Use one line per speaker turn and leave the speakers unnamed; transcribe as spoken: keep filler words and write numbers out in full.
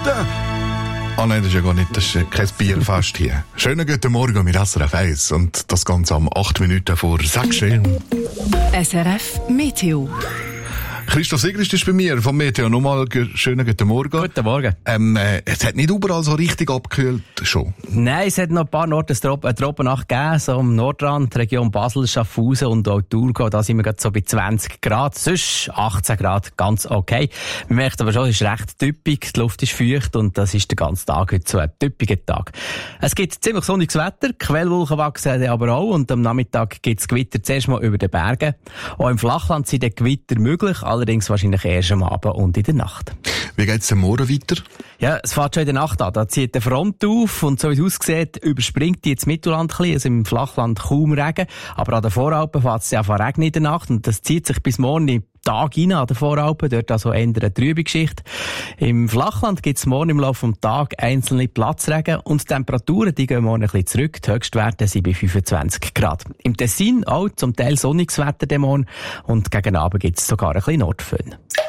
Minuten. Ah oh nein, das ist ja gar nicht, das ist kein Bierfest hier. Schönen guten Morgen mit S R F eins und das Ganze am acht Minuten vor sechs.
S R F Meteo.
Christoph Sigrist ist bei mir vom Meteo. Nochmal ge- schönen guten Morgen.
Guten Morgen.
Ähm, äh, es hat nicht überall so richtig abgekühlt schon.
Nein, es hat noch ein paar Orte eine Tropennacht gegeben, so im Nordrand, die Region Basel, Schaffhausen und auch Thurgau. Da sind wir gerade so bei zwanzig Grad. Sonst achtzehn Grad, ganz okay. Man merkt aber schon, es ist recht typisch, die Luft ist feucht und das ist der ganze Tag heute so ein typischer Tag. Es gibt ziemlich sonniges Wetter, Quellwolken wachsen aber auch und am Nachmittag gibt es Gewitter zuerst mal über den Bergen. Auch im Flachland sind die Gewitter möglich, allerdings wahrscheinlich erst am Abend und in der Nacht.
Wie geht's am Morgen weiter?
Ja, es fährt schon in der Nacht an. Da zieht die Front auf und so wie es aussieht, überspringt die jetzt Mittelland ein bisschen, also im Flachland kaum Regen. Aber an den Voralpen fährt es ja von Regen in der Nacht und das zieht sich bis morgen im Tag rein an den Voralpen. Dort also eher eine trübe Geschichte. Im Flachland gibt es morgen im Laufe des Tages einzelne Platzregen und die Temperaturen, die gehen morgen ein bisschen zurück. Die Höchstwerte sind bei fünfundzwanzig Grad. Im Tessin auch zum Teil sonniges Wetter morgen und gegen Abend gibt es sogar ein bisschen Nordföhn.